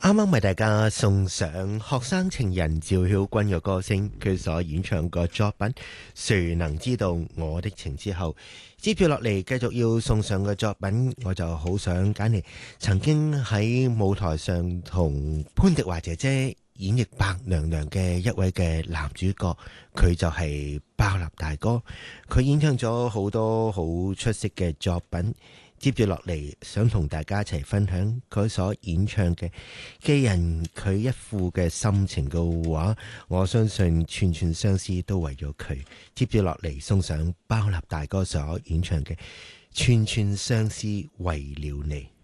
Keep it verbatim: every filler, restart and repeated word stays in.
啱啱為大家送上學生情人趙曉君嘅歌聲，佢所演唱嘅作品《誰能知道我的情》之後，接住落嚟繼續要送上嘅作品，我就好想揀嚟曾經喺舞台上同潘迪華姐姐演繹白娘娘嘅一位嘅男主角，佢就係包立大哥，佢演唱咗好多好出色嘅作品。接住落嚟，想同大家一齊分享佢所演唱嘅，既然佢一副嘅心情嘅話，我相信串串相思都為咗佢。接住落嚟，送上包立大哥所演唱嘅《串串相思為了你》。